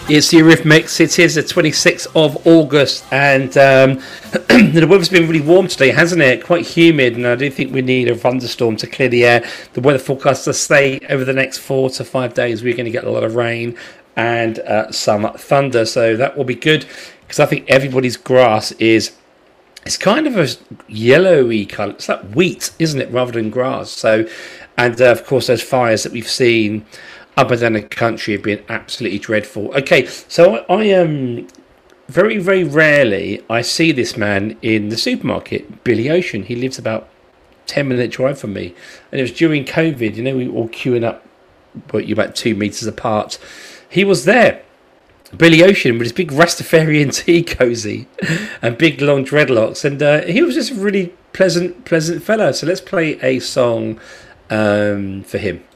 It's the Eurythmics. It is the 26th of August, and the weather's been really warm today, hasn't it? Quite humid, and I do think we need a thunderstorm to clear the air. The weather forecast does say over the next 4 to 5 days we're going to get a lot of rain and some thunder, so that will be good, because I think everybody's grass is... It's kind of a yellowy colour. It's like wheat, isn't it, rather than grass? So, and of course, those fires that we've seen up and down the country have been absolutely dreadful. Okay, so I am very, very rarely I see this man in the supermarket, Billy Ocean. He lives about 10-minute drive from me, and it was during COVID. You know, we were all queuing up, but you're about 2 meters apart. He was there. Billy Ocean with his big Rastafarian tea cozy and big long dreadlocks, and he was just a really pleasant fellow. So let's play a song for him.